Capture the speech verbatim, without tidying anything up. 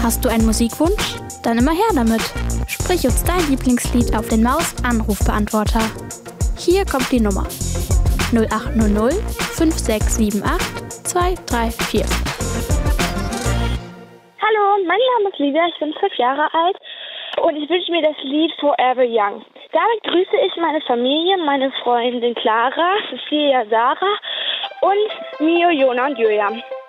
Hast du einen Musikwunsch? Dann immer her damit. Sprich uns dein Lieblingslied auf den Maus-Anrufbeantworter. Hier kommt die Nummer null acht null null fünf sechs sieben acht zwei drei vier. Hallo, mein Name ist Lydia, ich bin zwölf Jahre alt und ich wünsche mir das Lied Forever Young. Damit grüße ich meine Familie, meine Freundin Clara, Cecilia, Sarah und Mio, Jona und Julia.